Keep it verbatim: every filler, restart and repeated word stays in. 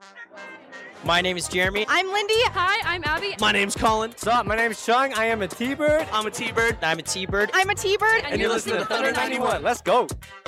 My name is Jeremy. I'm Lindy. Hi, I'm Abby. My name's Colin. What's up? My name's Chung. I am a T-Bird. I'm a T-Bird. I'm a T-Bird. I'm a T-Bird. And, and you're listening to Thunder ninety-one. Let's go.